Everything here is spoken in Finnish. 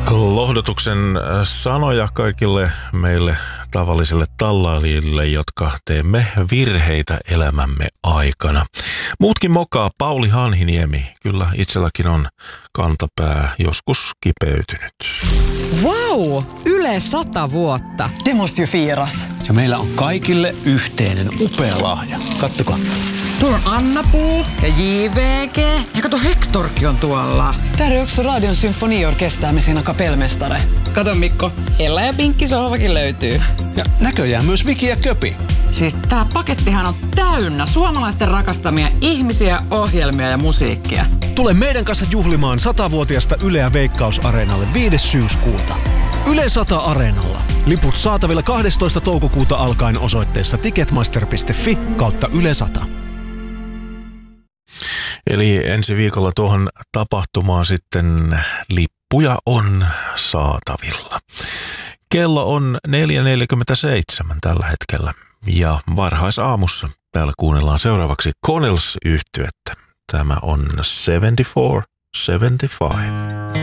Lohdutuksen sanoja kaikille meille tavallisille tallaajille, jotka teemme virheitä elämämme aikana. Muutkin mokaa. Pauli Hanhiniemi. Kyllä itselläkin on kantapää joskus kipeytynyt. Wow! Yle 100 vuotta. Det måste ju firas. Ja meillä on kaikille yhteinen upea lahja. Kattokaa. Tuolla on Anna-Puu ja JVG. Ja kato, Hectorkin on tuolla. Där är också Radion symfoniorkester med sina kapellmästare. Kato Mikko, Ella ja Pinkki sohvakin löytyy. Ja näköjään myös Viki ja Köpi. Siis tää pakettihan on täynnä suomalaisten rakastamia ihmisiä, ohjelmia ja musiikkia. Tule meidän kanssa juhlimaan 100-vuotiaasta Yleä Veikkaus-areenalle 5. syyskuuta. Yle 100 Areenalla. Liput saatavilla 12. toukokuuta alkaen osoitteessa ticketmaster.fi/Yle 100. Eli ensi viikolla tuohon tapahtumaan sitten lippuja on saatavilla. Kello on 4.47 tällä hetkellä ja varhaisaamussa täällä kuunnellaan seuraavaksi Connells-yhtyettä. Tämä on 74-75.